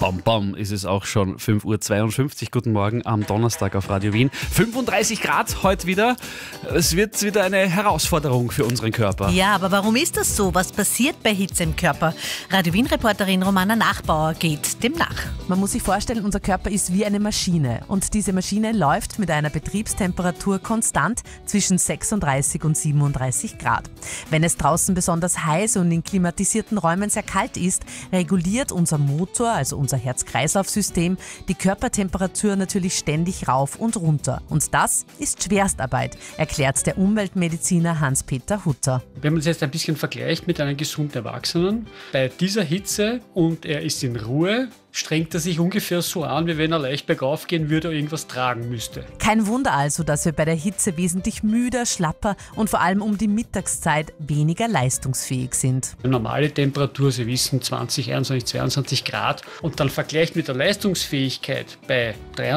Bam, bam, ist es auch schon 5:52 Uhr. Guten Morgen am Donnerstag auf Radio Wien. 35 Grad heute wieder. Es wird wieder eine Herausforderung für unseren Körper. Ja, aber warum ist das so? Was passiert bei Hitze im Körper? Radio Wien-Reporterin Romana Nachbauer geht dem nach. Man muss sich vorstellen, unser Körper ist wie eine Maschine. Und diese Maschine läuft mit einer Betriebstemperatur konstant zwischen 36 und 37 Grad. Wenn es draußen besonders heiß und in klimatisierten Räumen sehr kalt ist, reguliert unser Motor, also unser Herz-Kreislauf-System, die Körpertemperatur natürlich ständig rauf und runter. Und das ist Schwerstarbeit, erklärt der Umweltmediziner Hans-Peter Hutter. Wenn man es jetzt ein bisschen vergleicht mit einem gesunden Erwachsenen, bei dieser Hitze und er ist in Ruhe, strengt er sich ungefähr so an, wie wenn er leicht bergauf gehen würde oder irgendwas tragen müsste. Kein Wunder also, dass wir bei der Hitze wesentlich müder, schlapper und vor allem um die Mittagszeit weniger leistungsfähig sind. Eine normale Temperatur, Sie wissen, 20, 21, 22 Grad und dann vergleicht mit der Leistungsfähigkeit bei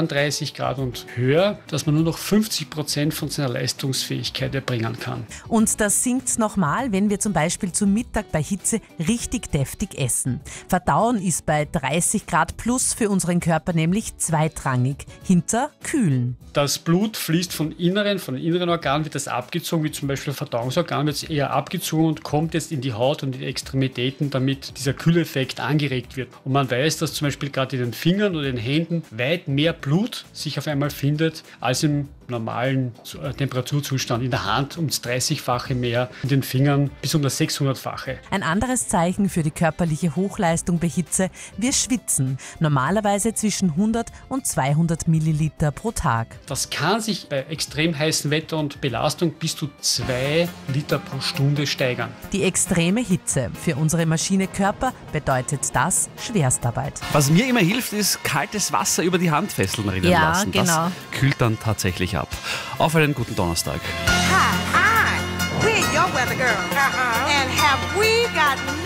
33 Grad und höher, dass man nur noch 50% von seiner Leistungsfähigkeit erbringen kann. Und das sinkt nochmal, wenn wir zum Beispiel zum Mittag bei Hitze richtig deftig essen. Verdauen ist bei 30 Grad plus für unseren Körper nämlich zweitrangig, hinter Kühlen. Das Blut fließt von den inneren Organen wird das abgezogen, wie zum Beispiel Verdauungsorgan wird es eher abgezogen und kommt jetzt in die Haut und in die Extremitäten, damit dieser Kühleffekt angeregt wird. Und man weiß, dass zum Beispiel gerade in den Fingern oder den Händen weit mehr Blut sich auf einmal findet, als im normalen Temperaturzustand. In der Hand um das 30-fache mehr, in den Fingern bis um das 600-fache. Ein anderes Zeichen für die körperliche Hochleistung bei Hitze: wir schwitzen. Normalerweise zwischen 100 und 200 Milliliter pro Tag. Das kann sich bei extrem heißem Wetter und Belastung bis zu 2 Liter pro Stunde steigern. Die extreme Hitze. Für unsere Maschine Körper bedeutet das Schwerstarbeit. Was mir immer hilft, ist kaltes Wasser über die Handfesseln rinnen lassen. Genau. Das kühlt dann tatsächlich ab. Auf einen guten Donnerstag. Hi, we're your weather girl. And have we got